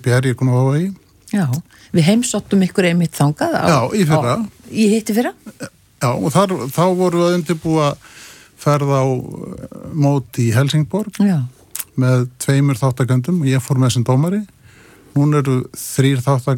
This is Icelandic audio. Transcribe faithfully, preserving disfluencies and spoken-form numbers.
Bjargum á Vogi. Já, við heimsóttum ykkur einmitt þangað á, Já, í fyrra. Á, í hitti fyrra? Já, og þar, þá voru að undirbúa ferð á mót í Helsingborg Já. með tveimur þáttakendum og ég fór með sem dómari. Nún eru þrír þáttakendum